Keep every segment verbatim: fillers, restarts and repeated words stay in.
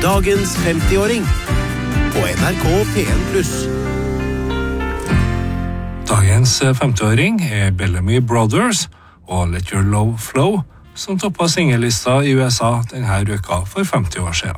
Dagens femtiåring på N R K P en pluss. Dagens femtiåring er Bellamy Brothers og Let Your Love Flow, som toppet singellista i U S A denne uka for femti år siden.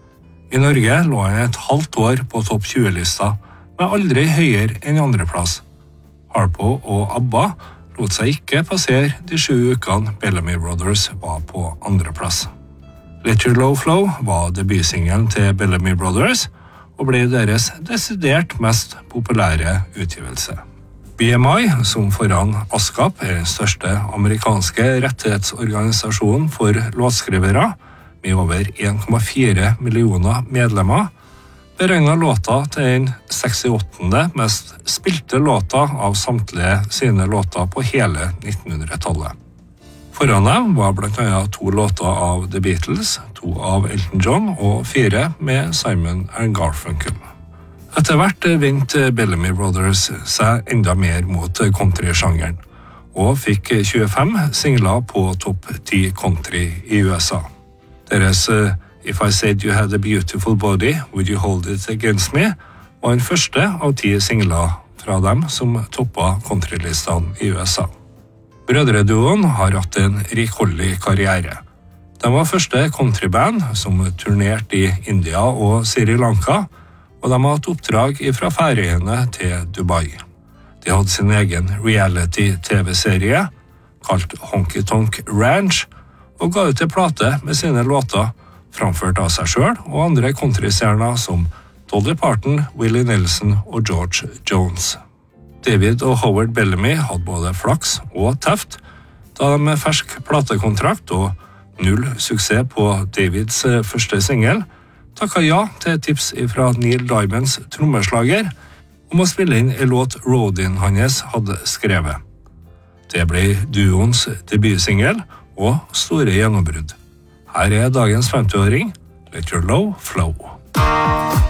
I Norge lå han et halvt år på topp tjue-lista, men aldri høyere enn andreplass. Harpo og ABBA lot seg ikke passere de sju ukene Bellamy Brothers var på andreplass. Let Your Love Flow var debutsingelen til Bellamy Brothers og ble deres desidert mest populære utgivelse. B M I, som foran ASCAP er den største amerikanske rettighetsorganisasjonen for låtskrivere, med over en komma fire millioner medlemmer, beregnet låta til den sekstiåttende mest spilte låta av samtlige sine låter på hele nittenhundretallet. Foran dem var blant annet to låter av The Beatles, to av Elton John og fire med Simon and Garfunkel. Etter hvert vendte Bellamy Brothers seg enda mer mot country-sjangeren, og fikk tjuefem singler på topp ti country i U S A. Deres If I Said You Had a Beautiful Body, Would You Hold It Against Me var den første av ti singler fra dem som toppet countrylistene i U S A. Brødreduoen har hatt en rikholdig karriere. De var første countryband som turnerte i India og Sri Lanka, og de har hatt oppdrag fra Færøyene til Dubai. De hadde sin egen reality-T V-serie, kalt Honky Tonk Ranch, og ga ut en plate med sine låter, framført av seg selv og andre countrystjerner som Dolly Parton, Willie Nelson og George Jones. David og Howard Bellamy hadde både flaks og teft, da de med fersk platekontrakt og null suksess på Davids første singel, takket ja til et tips fra Neil Diamonds trommeslager om å spille inn en låt roadien hans hadde skrevet. Det ble duoens debutsingel og store gjennombrudd. Her er dagens femtiåring, Let Your Love Flow.